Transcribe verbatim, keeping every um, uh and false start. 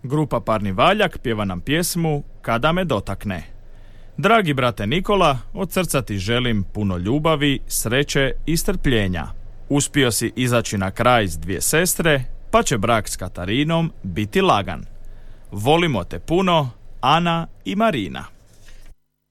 grupa Parni valjak pjeva nam pjesmu Kada me dotakne. Dragi brate Nikola, od srca ti želim puno ljubavi, sreće i strpljenja. Uspio si izaći na kraj s dvije sestre, pa će brak s Katarinom biti lagan. Volimo te puno, Ana i Marina.